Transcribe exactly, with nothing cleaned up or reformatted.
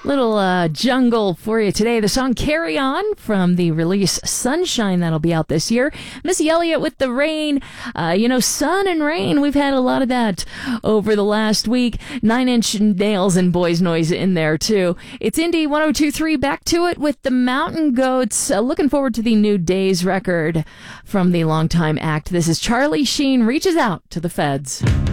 Little uh, jungle for you today. The song Carry On from the release Sunshine that'll be out this year. Missy Elliott with The Rain. Uh, you know, sun and rain. We've had a lot of that over the last week. Nine Inch Nails and Boys Noise in there too. It's Indie one oh two point three. Back to it with the Mountain Goats. Uh, looking forward to the new Days record from the longtime act. This is Charlie Sheen Reaches Out to the Feds.